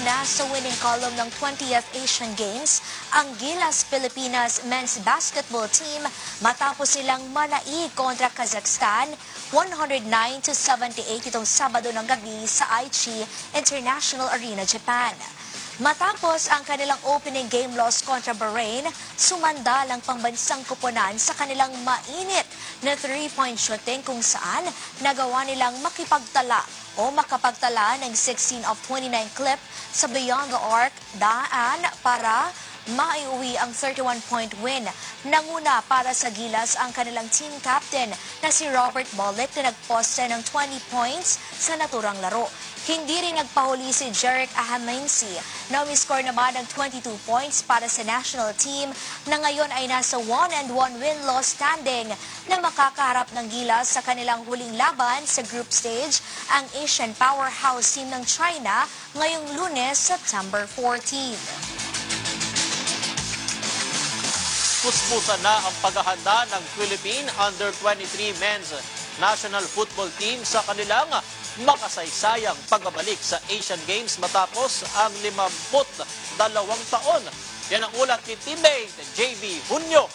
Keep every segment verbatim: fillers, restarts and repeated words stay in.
Nasa winning column ng twentieth Asian Games ang Gilas Pilipinas men's basketball team matapos silang manaig kontra Kazakhstan one oh nine to seventy-eight itong Sabado ng gabi sa Aichi International Arena, Japan. Matapos ang kanilang opening game loss kontra Bahrain, sumandal ang pambansang koponan sa kanilang mainit na three-point shooting kung saan nagawa nilang makipagtala o makapagtala ng sixteen of twenty-nine clip sa Beyond the Arc daan para maiuwi ang thirty-one point win. Nanguna para sa Gilas ang kanilang team captain na si Robert Bollick na nagposte ng twenty points sa naturang laro. Hindi rin nagpahuli si Jerick Ahamensi na umiscore naman ng twenty-two points para sa national team na ngayon ay nasa one and one win-loss standing na makakaharap ng Gilas sa kanilang huling laban sa group stage, ang Asian powerhouse team ng China ngayong Lunes, September fourteenth. Puspusan na ang paghahanda ng Philippine under twenty-three men's national football team sa kanilang makasaysayang pagbabalik sa Asian Games matapos ang limamput dalawang taon. Yan ang ulat ni teammate J B Hunyo.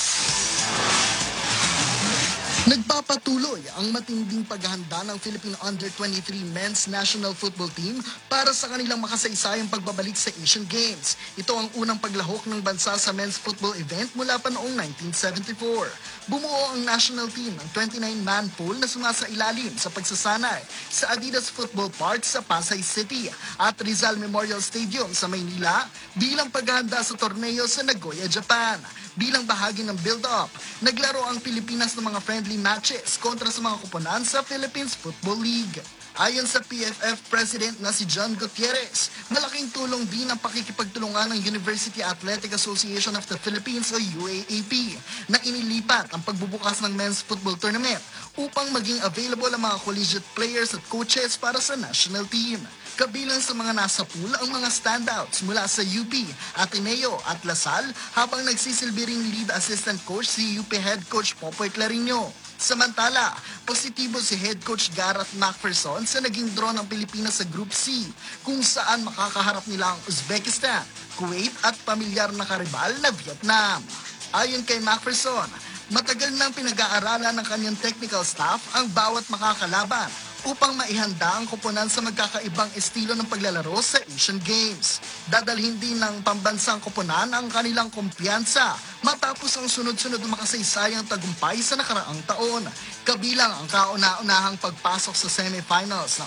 Nagpapatuloy ang matinding paghahanda ng Philippine under twenty-three men's national football team para sa kanilang makasaysayang pagbabalik sa Asian Games. Ito ang unang paglahok ng bansa sa men's football event mula pa noong nineteen seventy-four. Bumuo ang national team ng twenty-nine man pool na sumasailalim sa pagsasanay sa Adidas Football Park sa Pasay City at Rizal Memorial Stadium sa Maynila bilang paghahanda sa torneo sa Nagoya, Japan. Bilang bahagi ng build-up, naglaro ang Pilipinas ng mga friendly matches kontra sa mga koponan sa Philippines Football League. Ayon sa P F F President na si John Gutierrez, malaking tulong din ang pakikipagtulungan ng University Athletic Association of the Philippines o U A A P na inilipat ang pagbubukas ng men's football tournament upang maging available ang mga collegiate players at coaches para sa national team. Kabilang sa mga nasa pool ang mga standouts mula sa U P, Ateneo at Lasal habang nagsisilbi ring lead assistant coach si U P head coach Popoy Clarino. Samantala, positibo si head coach Gareth McPherson sa naging draw ng Pilipinas sa Group C kung saan makakaharap nila ang Uzbekistan, Kuwait at pamilyar na karibal na Vietnam. Ayon kay McPherson, matagal nang pinag-aaralan ng kanyang technical staff ang bawat makakalaban upang maihanda ang koponan sa magkakaibang estilo ng paglalaro sa Asian Games. Dadalhin din ng pambansang koponan ang kanilang kumpiyansa matapos ang sunod-sunod na makasaysayang tagumpay sa nakaraang taon. Kabilang ang kauna-unahang pagpasok sa semifinals ng